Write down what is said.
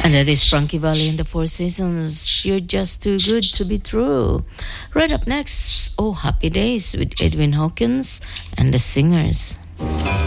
And that is Frankie Valli and the Four Seasons. You're just too good to be true. Right up next, Oh Happy Days with Edwin Hawkins and the Singers.